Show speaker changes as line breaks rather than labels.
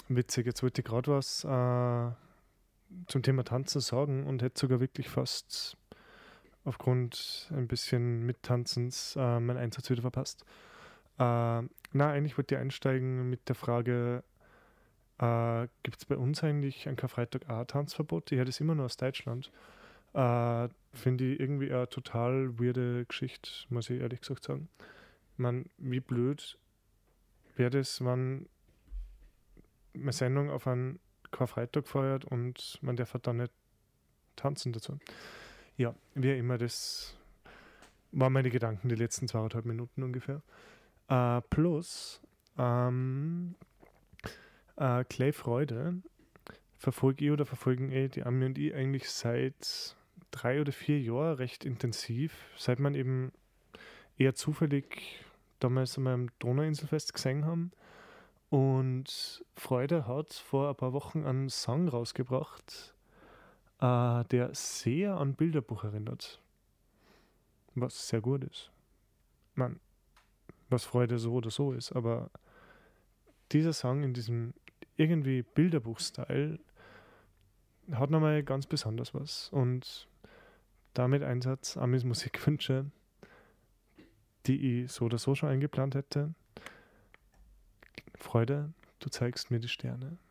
Witzig, jetzt wollte ich gerade was zum Thema Tanzen sagen und hätte sogar wirklich fast aufgrund ein bisschen Mittanzens meinen Einsatz wieder verpasst. Eigentlich wollte ich einsteigen mit der Frage, gibt es bei uns eigentlich an Karfreitag auch ein Tanzverbot? Ich höre das immer nur aus Deutschland. Finde ich irgendwie eine total weirde Geschichte, muss ich ehrlich gesagt sagen. Ich meine, wie blöd wäre das, wenn eine Sendung auf einen Karfreitag feiert und man darf halt dann nicht tanzen dazu. Ja, wie immer, das waren meine Gedanken die letzten 2,5 Minuten ungefähr. Plus, Clay Freude verfolge ich oder verfolgen die Ami und ich eigentlich seit 3 oder 4 Jahren recht intensiv, seit man eben eher zufällig damals an meinem Donauinselfest gesehen haben. Und Freude hat vor ein paar Wochen einen Song rausgebracht, der sehr an Bilderbuch erinnert. Was sehr gut ist. Man, was Freude so oder so ist, aber dieser Song in diesem irgendwie Bilderbuch-Style hat nochmal ganz besonders was. Und damit Einsatz Amis Musikwünsche, die ich so oder so schon eingeplant hätte. Freude, du zeigst mir die Sterne.